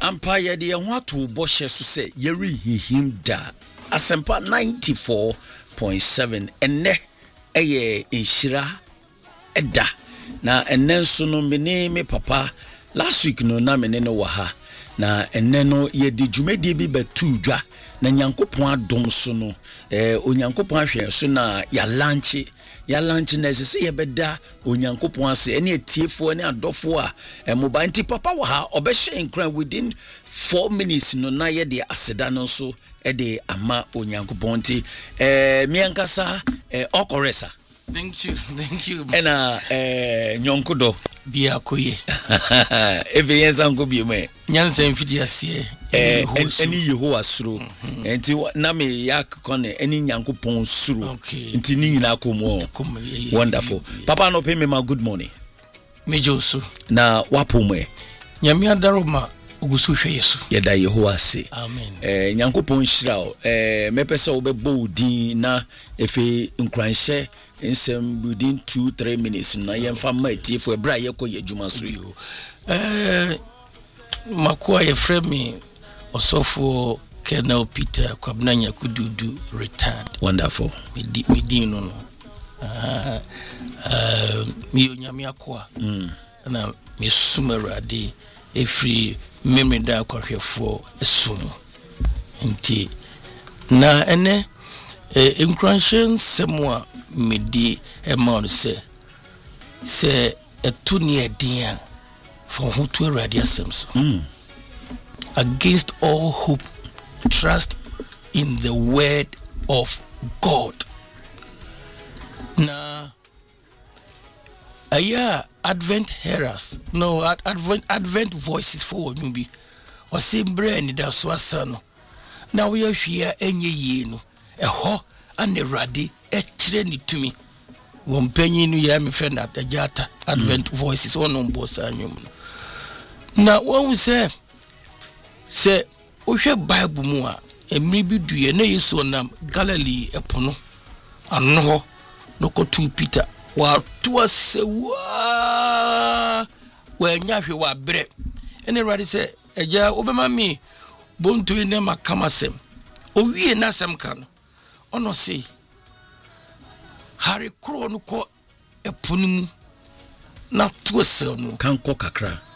ampa ye de ho ato bo hye so se yeri hihim da asempa 94.7 enne eye enhira eda na enne nso no me papa last week no na me ne wo ha na enne no ye di dwumadi bi batu dwa na nyankopon adom so no onyankopon ahwe so na ya lanche na sese ye beda onyankopon ase ene etiefo ene adofo a mobile nti papa wa ha obehye nkran within 4 minutes no na ye de aseda no so de ama onyankopon nti miankasa okoresa. Thank you. Ena nyonkodo biakoye eve yensango bieme nyansa mfidi ase eni Yehowa suro enti na me yak kone eni nyankopon suro enti ni nyina akomo wonderful papa no pay me my good morning mejosu na wapomwe nyame adaroma ogusu hwe yesu yeda Yehowa se amen nyankopon hyirao mepese obebo udin na efe nkranhye nsem within 2-3 minutes na yemfa mati for bra yekọ yedwuma so yo makoa ye frame osofo Colonel Peter Kwabnanya Kududu retired. Wonderful. Midi no mi onyame akoa na me sumerade every memory da kwahwefo esum nti na ene inclusion semwa medi emon se etuni edin for who to radio assemso against all hope trust in the word of God. Na aya Advent hearers no Advent voices for maybe or same brain that swasano now we are here enye ye no eho and ready e kire ni tumi won panyin no ya me fe na tajata Advent voices on bosa anyum na won say ohwe Bible mu a emri bi duye na Yesu nam Galilee epono anno no kotu Peter wa to sewa wa nyahwe wa bre ene ready say eja obema mi bontu ne makamasem owie na asem ka no ono say Harry Kro no ko epono mu na to sel no kanko kakra